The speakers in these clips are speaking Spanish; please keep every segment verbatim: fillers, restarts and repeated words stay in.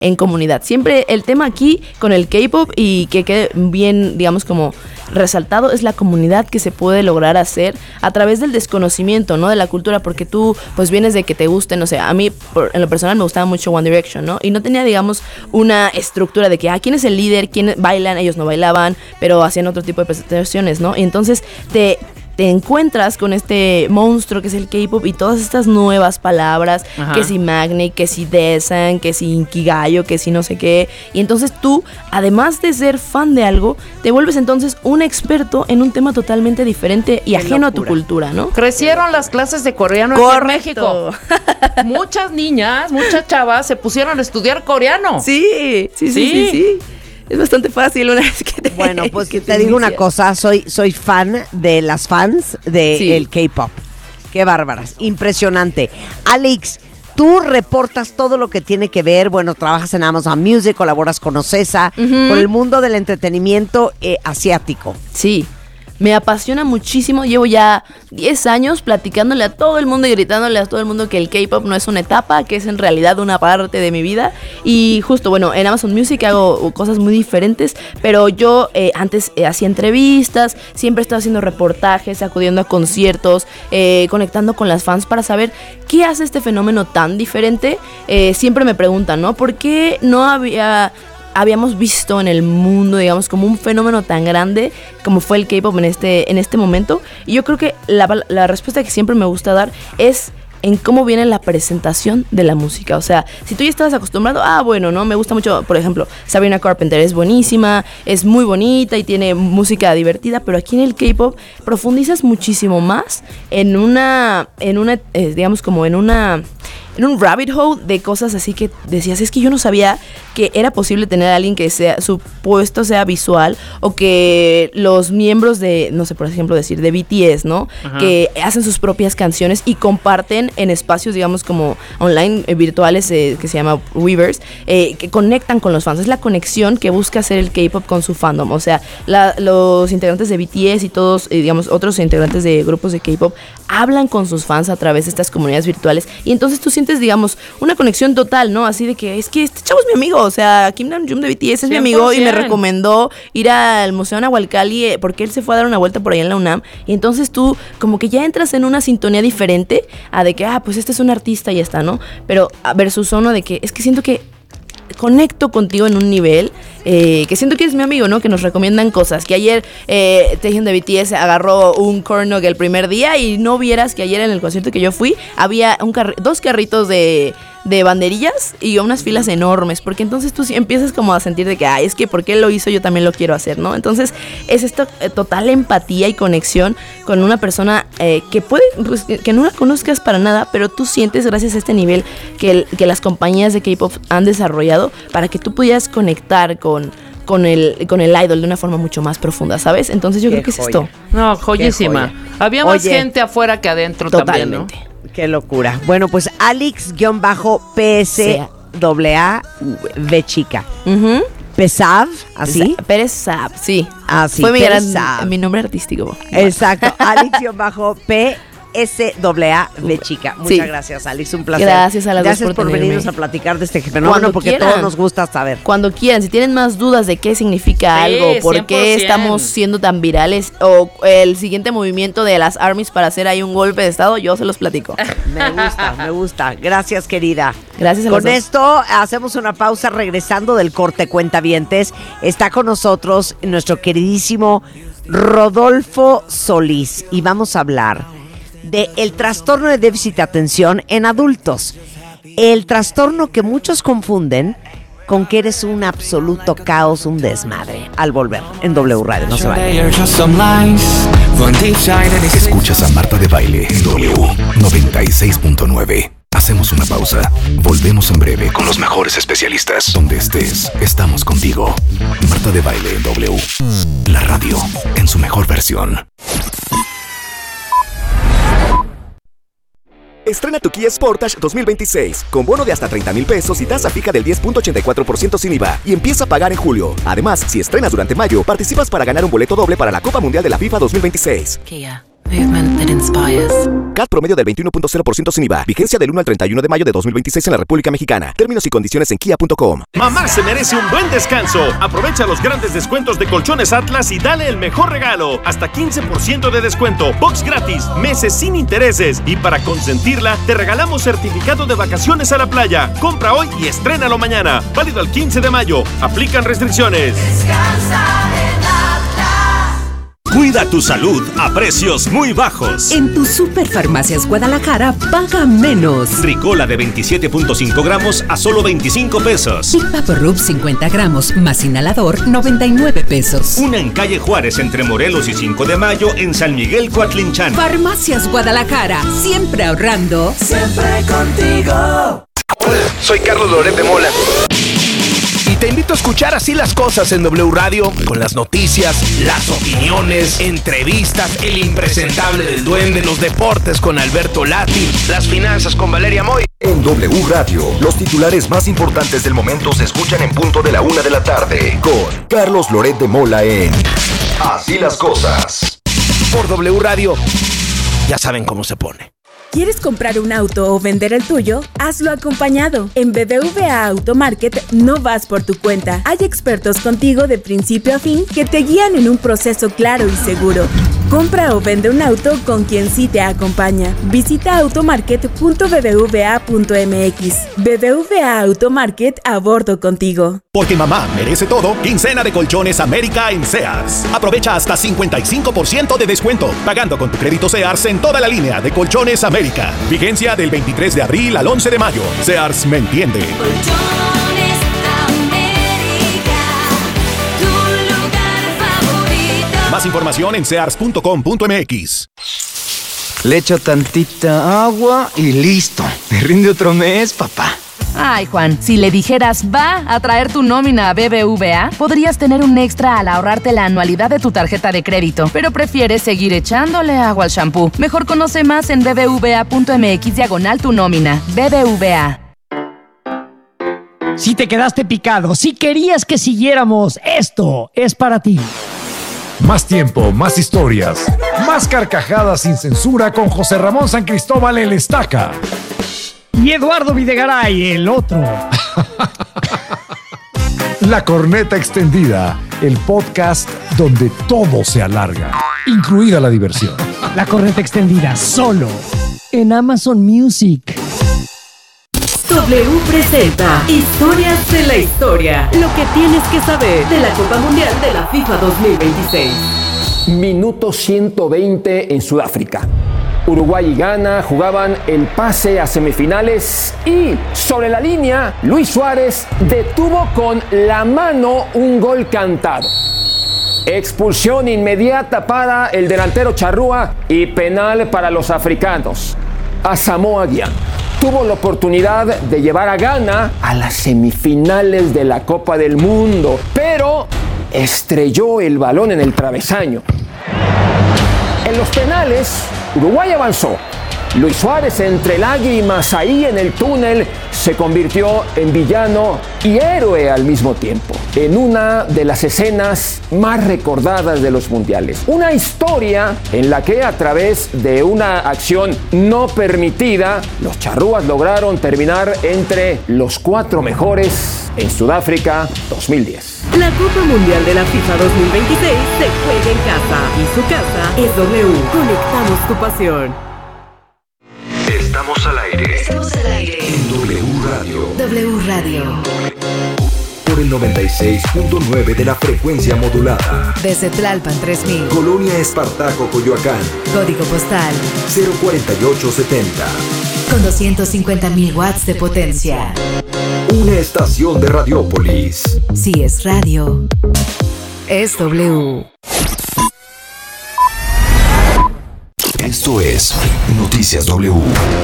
en comunidad. Siempre el tema aquí con el K-pop y que quede bien, digamos, como resaltado es la comunidad que se puede lograr hacer a través del desconocimiento, ¿no? De la cultura, porque tú pues vienes de que te guste, no sé, a mí por, en lo personal me gustaba mucho One Direction, ¿no? Y no tenía, digamos, una estructura de que, ah, ¿quién es el líder? ¿Quién bailan? Ellos no bailaban, pero hacían otro tipo de presentaciones, ¿no? Y entonces te... te encuentras con este monstruo que es el K-pop y todas estas nuevas palabras, Ajá. que si Magni, que si Desan, que si Inkigayo, que si no sé qué, y entonces tú, además de ser fan de algo, te vuelves entonces un experto en un tema totalmente diferente y qué ajeno locura. A tu cultura, ¿no? Crecieron las clases de coreano aquí en México. Muchas niñas, muchas chavas se pusieron a estudiar coreano. Sí, sí, sí, sí, sí. sí. Es bastante fácil una vez que te... Bueno, pues que te, te digo una cosa, soy, soy fan de las fans del sí. K-pop. Qué bárbaras, impresionante. Alex, tú reportas todo lo que tiene que ver, bueno, trabajas en Amazon Music, colaboras con Ocesa, uh-huh. con el mundo del entretenimiento eh, asiático. Sí. Me apasiona muchísimo, llevo ya diez años platicándole a todo el mundo y gritándole a todo el mundo que el K-pop no es una etapa, que es en realidad una parte de mi vida. Y justo, bueno, en Amazon Music hago cosas muy diferentes, pero yo eh, antes eh, hacía entrevistas, siempre estaba haciendo reportajes, acudiendo a conciertos, eh, conectando con las fans para saber qué hace este fenómeno tan diferente. Eh, siempre me preguntan, ¿no? ¿Por qué no había... habíamos visto en el mundo, digamos, como un fenómeno tan grande como fue el K-pop en este, en este momento? Y yo creo que la, la respuesta que siempre me gusta dar es en cómo viene la presentación de la música. O sea, si tú ya estabas acostumbrado, ah, bueno, ¿no? Me gusta mucho, por ejemplo, Sabrina Carpenter es buenísima, es muy bonita y tiene música divertida, pero aquí en el K-pop profundizas muchísimo más en una, en una, eh, digamos, como en una... en un rabbit hole de cosas así que decías, es que yo no sabía que era posible tener a alguien que sea su puesto sea visual, o que los miembros de, no sé, por ejemplo decir, de B T S, ¿no? Ajá. Que hacen sus propias canciones y comparten en espacios, digamos, como online, eh, virtuales, eh, que se llama Weverse, eh, que conectan con los fans. Es la conexión que busca hacer el K-pop con su fandom. O sea, la, los integrantes de B T S y todos, eh, digamos, otros integrantes de grupos de K-pop hablan con sus fans a través de estas comunidades virtuales, y entonces tú sientes, digamos, una conexión total, ¿no? Así de que, es que este chavo es mi amigo, o sea, Kim Namjoon de B T S es mi amigo y me recomendó ir al Museo Nahualcali eh, porque él se fue a dar una vuelta por ahí en la UNAM, y entonces tú como que ya entras en una sintonía diferente a de que, ah, pues este es un artista y ya está, ¿no? Pero versus uno de que, es que siento que conecto contigo en un nivel eh, que siento que es mi amigo, ¿no? Que nos recomiendan cosas. Que ayer eh, Taehyung de B T S agarró un corn dog el primer día y no vieras que ayer en el concierto que yo fui había un carri- dos carritos de, de banderillas y unas filas enormes, porque entonces tú empiezas como a sentir de que, ah, es que porque él lo hizo yo también lo quiero hacer, ¿no? Entonces es esta eh, total empatía y conexión con una persona eh, que puede, pues, que no la conozcas para nada, pero tú sientes gracias a este nivel que, el, que las compañías de K-pop han desarrollado para que tú pudieras conectar con con el con el idol de una forma mucho más profunda, ¿sabes? Entonces yo Qué creo que joya. es esto. No, joyísima. Joya. Había más Oye, gente afuera que adentro totalmente. también, ¿no? Qué locura. Bueno, pues Alex-P S A V chica. Uh-huh. Pesav, ¿así? Pérez Saab, sí. Así, fue mi, gran, Saab. mi nombre artístico. Exacto. Alex-P S A V chica. Muchas sí. gracias, Alex. Un placer. Gracias a las gracias dos por, por venirnos a platicar de este fenómeno, porque quieran, todos nos gusta saber. Cuando quieran, si tienen más dudas de qué significa sí, algo, por cien por ciento qué estamos siendo tan virales, o el siguiente movimiento de las ARMYs para hacer ahí un golpe de estado, yo se los platico. Me gusta, me gusta. Gracias, querida. Gracias a Con los esto dos. hacemos una pausa, regresando del corte cuentavientes. Está con nosotros nuestro queridísimo Rodolfo Solís y vamos a hablar de el trastorno de déficit de atención en adultos. El trastorno que muchos confunden con que eres un absoluto caos, un desmadre. Al volver en W Radio, no se vayan. Escuchas a Marta de Baile en W noventa y seis punto nueve. Hacemos una pausa. Volvemos en breve con los mejores especialistas. Donde estés, estamos contigo. Marta de Baile en W. La radio en su mejor versión. Estrena tu Kia Sportage dos mil veintiséis con bono de hasta treinta mil pesos y tasa fija del diez punto ochenta y cuatro por ciento sin I V A y empieza a pagar en julio. Además, si estrenas durante mayo, participas para ganar un boleto doble para la Copa Mundial de la FIFA dos mil veintiséis. Kia, Movement that inspires. C A T promedio del veintiuno punto cero por ciento sin I V A. Vigencia del uno al treinta y uno de mayo de dos mil veintiséis en la República Mexicana. Términos y condiciones en kia punto com. Mamá se merece un buen descanso. Aprovecha los grandes descuentos de Colchones Atlas y dale el mejor regalo. Hasta quince por ciento de descuento. Box gratis. Meses sin intereses. Y para consentirla, te regalamos certificado de vacaciones a la playa. Compra hoy y estrénalo mañana. Válido al quince de mayo. Aplican restricciones. Descansa en Atlas. Cuida tu salud a precios muy bajos. En tu Superfarmacias Guadalajara, paga menos. Ricola de veintisiete punto cinco gramos a solo veinticinco pesos. Big Papa Rub cincuenta gramos más inhalador, noventa y nueve pesos. Una en calle Juárez entre Morelos y cinco de mayo en San Miguel Coatlinchán. Farmacias Guadalajara, siempre ahorrando. Siempre contigo. Hola, soy Carlos Loret de Mola. Y te invito a escuchar Así las Cosas en W Radio, con las noticias, las opiniones, entrevistas, el impresentable del duende, los deportes con Alberto Lati, las finanzas con Valeria Moy. En W Radio, los titulares más importantes del momento se escuchan en punto de la una de la tarde, con Carlos Loret de Mola en Así las Cosas. Por W Radio, ya saben cómo se pone. ¿Quieres comprar un auto o vender el tuyo? Hazlo acompañado. En B B V A Automarket no vas por tu cuenta. Hay expertos contigo de principio a fin que te guían en un proceso claro y seguro. Compra o vende un auto con quien sí te acompaña. Visita automarket punto b b v a punto m x. B B V A Automarket, a bordo contigo. Porque mamá merece todo, quincena de Colchones América en Sears. Aprovecha hasta cincuenta y cinco por ciento de descuento, pagando con tu crédito Sears en toda la línea de Colchones América. Vigencia del veintitrés de abril al once de mayo. Sears me entiende. Colchones América, tu lugar favorito. Más información en sears punto com punto m x. Le echo tantita agua y listo. Me rinde otro mes, papá. Ay, Juan, si le dijeras va a traer tu nómina a B B V A, podrías tener un extra al ahorrarte la anualidad de tu tarjeta de crédito, pero prefieres seguir echándole agua al shampoo. Mejor conoce más en b b v a punto m x diagonal tu nómina. B B V A. Si te quedaste picado, si querías que siguiéramos, esto es para ti. Más tiempo, más historias, más carcajadas sin censura con José Ramón San Cristóbal el Estaca. Y Eduardo Videgaray, el otro. La Corneta Extendida, el podcast donde todo se alarga, incluida la diversión. La Corneta Extendida, solo en Amazon Music. W presenta Historias de la Historia. Lo que tienes que saber de la Copa Mundial de la FIFA dos mil veintiséis. Minuto ciento veinte en Sudáfrica. Uruguay y Ghana jugaban el pase a semifinales y sobre la línea Luis Suárez detuvo con la mano un gol cantado. Expulsión inmediata para el delantero charrúa y penal para los africanos. Asamoah Gyan tuvo la oportunidad de llevar a Ghana a las semifinales de la Copa del Mundo, pero estrelló el balón en el travesaño. En los penales, Uruguay avanzó. Luis Suárez, entre lágrimas ahí en el túnel, se convirtió en villano y héroe al mismo tiempo, en una de las escenas más recordadas de los mundiales. Una historia en la que, a través de una acción no permitida, los charrúas lograron terminar entre los cuatro mejores en Sudáfrica dos mil diez. La Copa Mundial de la FIFA dos mil veintiséis se juega en casa y su casa es W. Conectamos tu pasión. Estamos al aire. Estamos al aire. En W Radio. W Radio. Por el noventa y seis punto nueve de la frecuencia modulada. Desde Tlalpan tres mil. Colonia Espartaco, Coyoacán. Código postal cero cuarenta y ocho setenta. Con doscientos cincuenta mil watts de potencia. Una estación de Radiópolis. Si es radio, es W. Esto es Noticias W.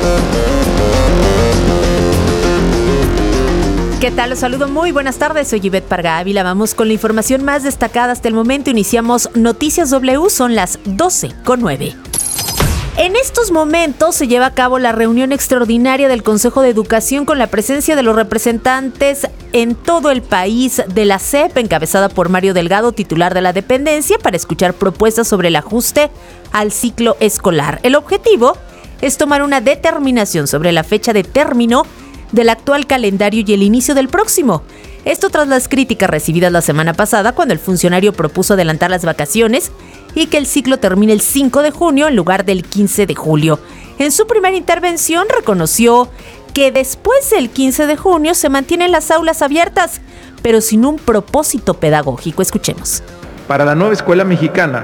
¿Qué tal? Los saludo, muy buenas tardes, soy Ivette Parga Ávila. Vamos con la información más destacada hasta el momento. Iniciamos Noticias W, son las doce con nueve. En estos momentos se lleva a cabo la reunión extraordinaria del Consejo de Educación con la presencia de los representantes en todo el país de la S E P, encabezada por Mario Delgado, titular de la dependencia, para escuchar propuestas sobre el ajuste al ciclo escolar. El objetivo es tomar una determinación sobre la fecha de término del actual calendario y el inicio del próximo. Esto tras las críticas recibidas la semana pasada cuando el funcionario propuso adelantar las vacaciones y que el ciclo termine el cinco de junio en lugar del quince de julio. En su primera intervención reconoció que después del quince de junio se mantienen las aulas abiertas, pero sin un propósito pedagógico. Escuchemos. Para la nueva escuela mexicana,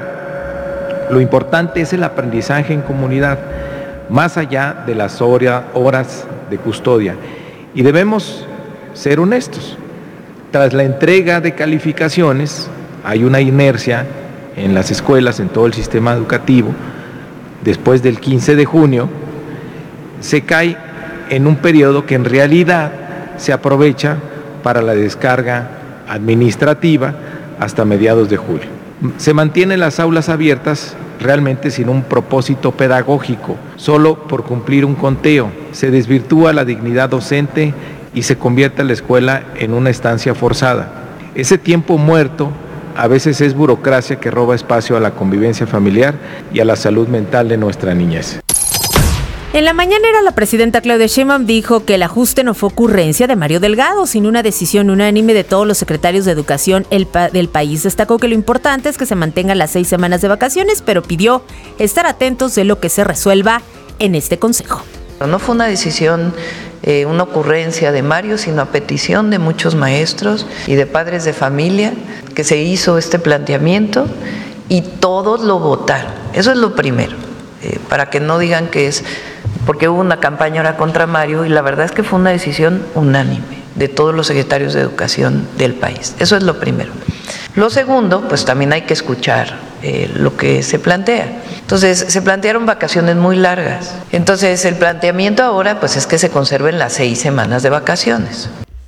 lo importante es el aprendizaje en comunidad, más allá de las horas de custodia. Y debemos ser honestos. Tras la entrega de calificaciones, hay una inercia en las escuelas, en todo el sistema educativo. Después del quince de junio, se cae en un periodo que en realidad se aprovecha para la descarga administrativa hasta mediados de julio. Se mantienen las aulas abiertas realmente sin un propósito pedagógico, solo por cumplir un conteo. Se desvirtúa la dignidad docente y se convierte la escuela en una estancia forzada. Ese tiempo muerto a veces es burocracia que roba espacio a la convivencia familiar y a la salud mental de nuestra niñez. En la mañanera, la presidenta Claudia Sheinbaum dijo que el ajuste no fue ocurrencia de Mario Delgado, sino una decisión unánime de todos los secretarios de educación el pa- del país. Destacó que lo importante es que se mantengan las seis semanas de vacaciones, pero pidió estar atentos de lo que se resuelva en este consejo. No fue una decisión, eh, una ocurrencia de Mario, sino a petición de muchos maestros y de padres de familia que se hizo este planteamiento y todos lo votaron. Eso es lo primero, eh, para que no digan que es porque hubo una campaña ahora contra Mario, y la verdad es que fue una decisión unánime de todos los secretarios de educación del país. Eso es lo primero. Lo segundo, pues también hay que escuchar eh, lo que se plantea. Entonces, se plantearon vacaciones muy largas. Entonces, el planteamiento ahora pues es que se conserven las seis semanas de vacaciones.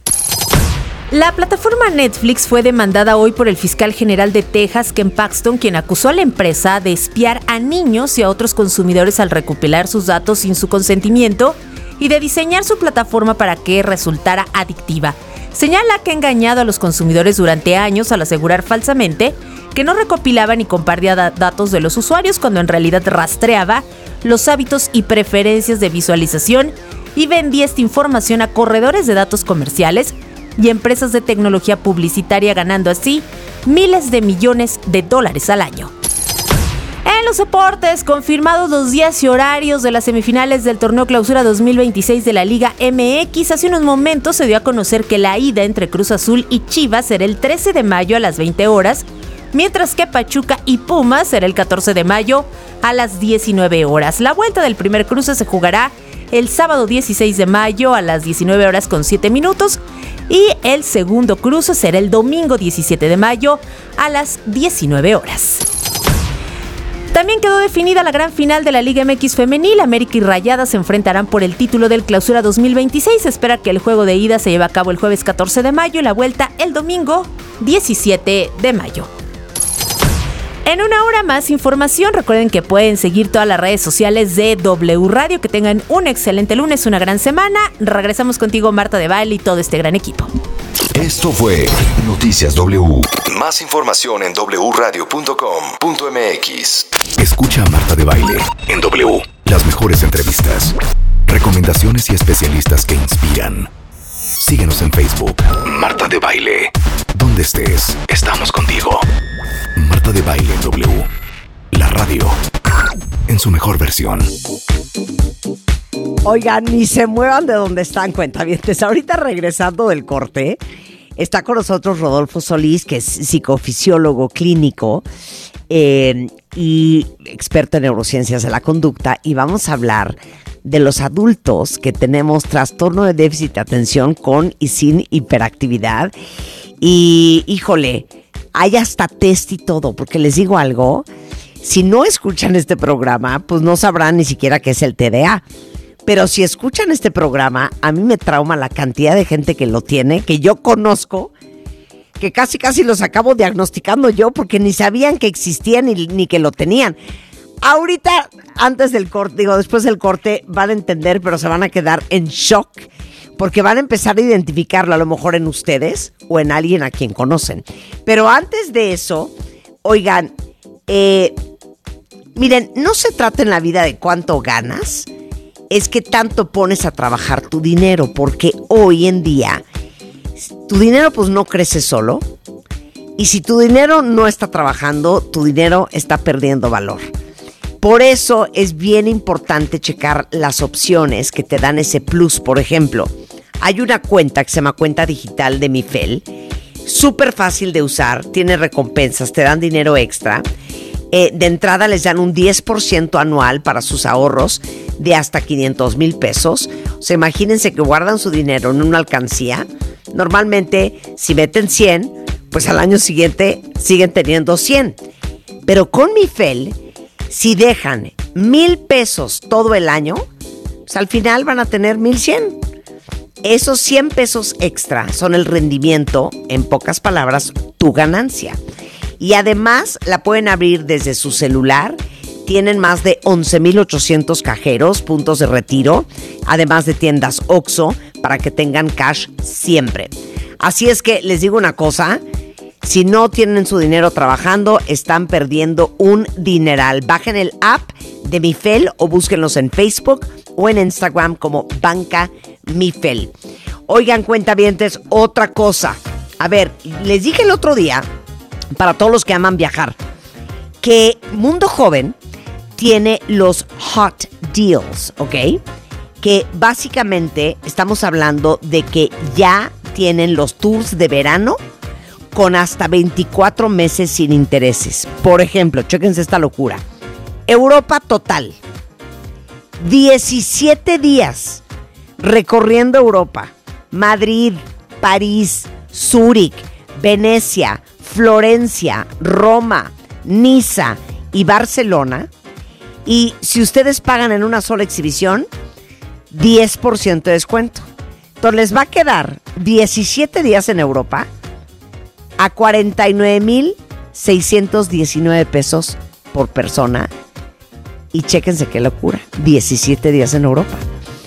La plataforma Netflix fue demandada hoy por el fiscal general de Texas, Ken Paxton, quien acusó a la empresa de espiar a niños y a otros consumidores al recopilar sus datos sin su consentimiento y de diseñar su plataforma para que resultara adictiva. Señala que ha engañado a los consumidores durante años al asegurar falsamente que no recopilaba ni compartía da- datos de los usuarios cuando en realidad rastreaba los hábitos y preferencias de visualización y vendía esta información a corredores de datos comerciales y empresas de tecnología publicitaria, ganando así miles de millones de dólares al año. En los deportes, confirmados los días y horarios de las semifinales del Torneo Clausura dos mil veintiséis de la Liga M X. Hace unos momentos se dio a conocer que la ida entre Cruz Azul y Chivas será el trece de mayo a las veinte horas, mientras que Pachuca y Pumas será el catorce de mayo a las diecinueve horas. La vuelta del primer cruce se jugará el sábado dieciséis de mayo a las diecinueve horas con siete minutos y el segundo cruce será el domingo diecisiete de mayo a las diecinueve horas. También quedó definida la gran final de la Liga M X femenil. América y Rayadas se enfrentarán por el título del Clausura dos mil veintiséis. Se espera que el juego de ida se lleve a cabo el jueves catorce de mayo y la vuelta el domingo diecisiete de mayo. En una hora más información, recuerden que pueden seguir todas las redes sociales de W Radio. Que tengan un excelente lunes, una gran semana. Regresamos contigo, Marta de Baile, y todo este gran equipo. Esto fue Noticias W. Más información en doble u radio punto com punto m x. Escucha a Marta de Baile en W. Las mejores entrevistas, recomendaciones y especialistas que inspiran. Síguenos en Facebook, Marta de Baile. Donde estés, estamos contigo. Marta de Baile en W. La radio en su mejor versión. Oigan, ni se muevan de donde están, cuentavientes. Ahorita regresando del corte, está con nosotros Rodolfo Solís, que es psicofisiólogo clínico eh, y experto en neurociencias de la conducta, y vamos a hablar de los adultos que tenemos trastorno de déficit de atención con y sin hiperactividad. Y, híjole, hay hasta test y todo, porque les digo algo, si no escuchan este programa, pues no sabrán ni siquiera qué es el T D A. Pero si escuchan este programa, a mí me trauma la cantidad de gente que lo tiene, que yo conozco, que casi casi los acabo diagnosticando yo porque ni sabían que existían ni, ni que lo tenían. ahorita, antes del corte, digo, después del corte, van a entender, pero se van a quedar en shock, porque van a empezar a identificarlo a lo mejor en ustedes o en alguien a quien conocen. Pero antes de eso, oigan, eh, miren, no se trata en la vida de cuánto ganas, es que tanto pones a trabajar tu dinero, porque hoy en día tu dinero pues no crece solo, y si tu dinero no está trabajando, tu dinero está perdiendo valor. Por eso es bien importante checar las opciones que te dan ese plus. Por ejemplo, hay una cuenta que se llama Cuenta Digital de Mifel, súper fácil de usar, tiene recompensas, te dan dinero extra. Eh, de entrada les dan un diez por ciento anual para sus ahorros de hasta quinientos mil pesos. O sea, imagínense que guardan su dinero en una alcancía. Normalmente, si meten cien, pues al año siguiente siguen teniendo cien. Pero con Mifel, si dejan mil pesos todo el año, pues al final van a tener mil cien. Esos cien pesos extra son el rendimiento, en pocas palabras, tu ganancia. Y además la pueden abrir desde su celular. Tienen más de once mil ochocientos cajeros, puntos de retiro, además de tiendas Oxxo, para que tengan cash siempre. Así es que les digo una cosa, si no tienen su dinero trabajando, están perdiendo un dineral. Bajen el app de Mifel o búsquenlos en Facebook o en Instagram como Banca Mifel. Oigan, cuentavientes, otra cosa. A ver, les dije el otro día, para todos los que aman viajar, que Mundo Joven tiene los Hot Deals, ¿ok? Que básicamente estamos hablando de que ya tienen los tours de verano con hasta veinticuatro meses sin intereses. Por ejemplo, chéquense esta locura. Europa total. diecisiete días recorriendo Europa. Madrid, París, Zúrich, Venecia, Florencia, Roma, Niza y Barcelona. Y si ustedes pagan en una sola exhibición, diez por ciento de descuento. Entonces les va a quedar diecisiete días en Europa a cuarenta y nueve mil seiscientos diecinueve pesos por persona. Y chéquense qué locura, diecisiete días en Europa.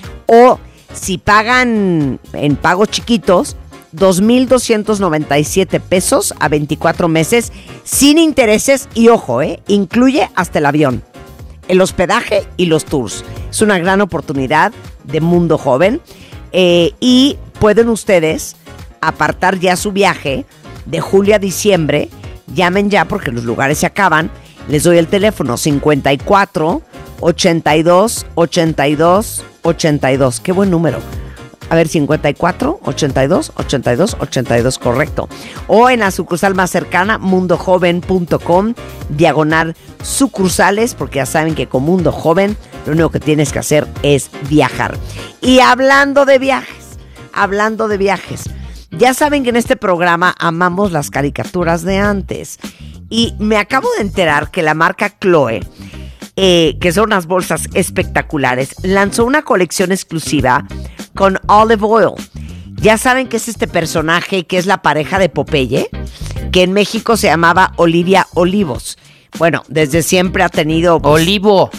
O si pagan en pagos chiquitos, dos mil doscientos noventa y siete pesos a veinticuatro meses sin intereses. Y ojo, eh, incluye hasta el avión, el hospedaje y los tours. Es una gran oportunidad de Mundo Joven. Eh, y pueden ustedes apartar ya su viaje de julio a diciembre. Llamen ya porque los lugares se acaban. Les doy el teléfono cincuenta y cuatro, ochenta y dos, ochenta y dos, ochenta y dos. Qué buen número. A ver, cincuenta y cuatro, ochenta y dos, ochenta y dos, ochenta y dos, correcto. O en la sucursal más cercana, mundojoven punto com, diagonal sucursales, porque ya saben que con Mundo Joven lo único que tienes que hacer es viajar. Y hablando de viajes, hablando de viajes, ya saben que en este programa amamos las caricaturas de antes. Y me acabo de enterar que la marca Chloe, eh, que son unas bolsas espectaculares, lanzó una colección exclusiva con Olive Oil. Ya saben que es este personaje que es la pareja de Popeye, que en México se llamaba Olivia Olivos. Bueno, desde siempre ha tenido... Pues, Olivo.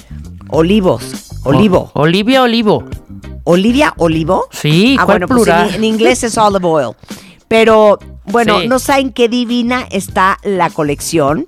Olivos. Olivo. O, Olivia Olivo. ¿Olivia Olivo? Sí, ah, ¿cuál bueno, plural? Pues en, en inglés es Olive Oil. Pero, bueno, Sí. no saben qué divina está la colección.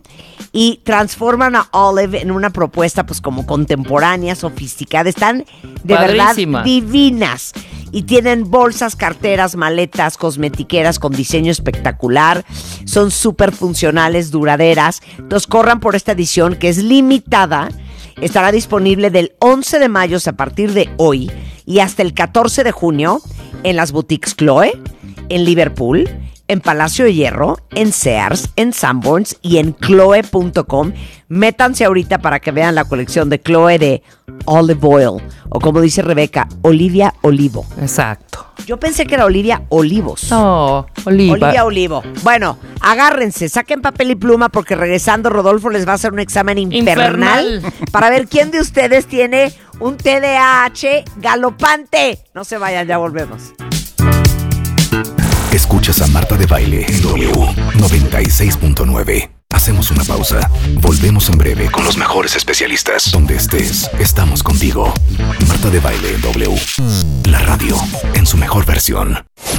Y transforman a Olive en una propuesta pues como contemporánea, sofisticada. Están de Padrísima. verdad divinas. Y tienen bolsas, carteras, maletas, cosmetiqueras con diseño espectacular. Son súper funcionales, duraderas. Entonces corran por esta edición que es limitada. Estará disponible del once de mayo a partir de hoy y hasta el catorce de junio en las boutiques Chloe, en Liverpool, en Palacio de Hierro, en Sears, en Sanborns y en chloe punto com. Métanse ahorita para que vean la colección de Chloe de Olive Oil, o como dice Rebeca, Olivia Olivo. Exacto. Yo pensé que era Olivia Olivos. No, Oliva. Olivia Olivo. Bueno, agárrense, saquen papel y pluma porque regresando Rodolfo les va a hacer un examen infernal, Infernal. para ver quién de ustedes tiene un T D A H galopante. No se vayan, ya volvemos. Escuchas a Marta de Baile en W noventa y seis punto nueve. Hacemos una pausa. Volvemos en breve con los mejores especialistas. Donde estés, estamos contigo. Marta de Baile en W. La radio en su mejor versión.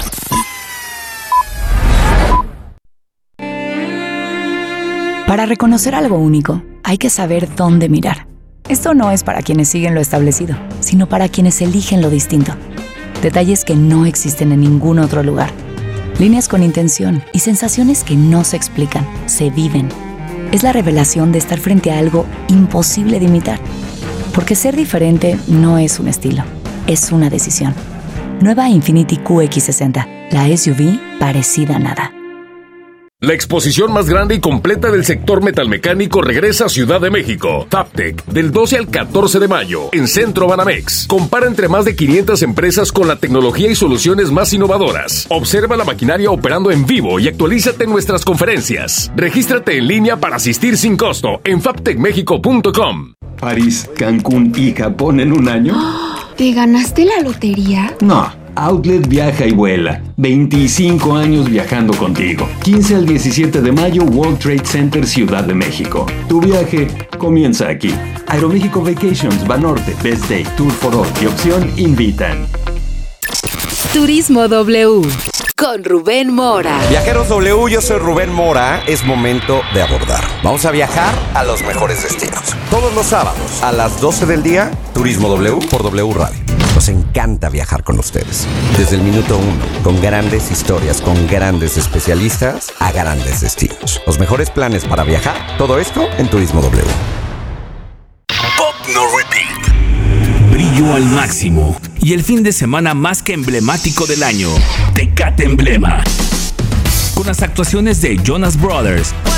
Para reconocer algo único, hay que saber dónde mirar. Esto no es para quienes siguen lo establecido, sino para quienes eligen lo distinto. Detalles que no existen en ningún otro lugar. Líneas con intención y sensaciones que no se explican, se viven. Es la revelación de estar frente a algo imposible de imitar. Porque ser diferente no es un estilo, es una decisión. Nueva Infiniti Q X sesenta, la S U V parecida a nada. La exposición más grande y completa del sector metalmecánico regresa a Ciudad de México. Fabtech, del doce al catorce de mayo, en Centro Banamex. Compara entre más de quinientas empresas con la tecnología y soluciones más innovadoras. Observa la maquinaria operando en vivo y actualízate en nuestras conferencias. Regístrate en línea para asistir sin costo en fabtech mexico punto com. París, Cancún y Japón en un año. ¿Te ganaste la lotería? No. Outlet viaja y vuela. veinticinco años viajando contigo. quince al diecisiete de mayo, World Trade Center, Ciudad de México. Tu viaje comienza aquí. Aeroméxico Vacations, Banorte, Best Day, Tour for All y Opción invitan. Turismo W con Rubén Mora. Viajeros W, yo soy Rubén Mora. Es momento de abordar. Vamos a viajar a los mejores destinos. Todos los sábados a las doce del día, Turismo W por W Radio. Nos encanta viajar con ustedes. Desde el minuto uno, con grandes historias, con grandes especialistas, a grandes destinos. Los mejores planes para viajar, todo esto en Turismo W. Pop No Repeat. Brillo al máximo. Y el fin de semana más que emblemático del año. Tecate Emblema. Con las actuaciones de Jonas Brothers,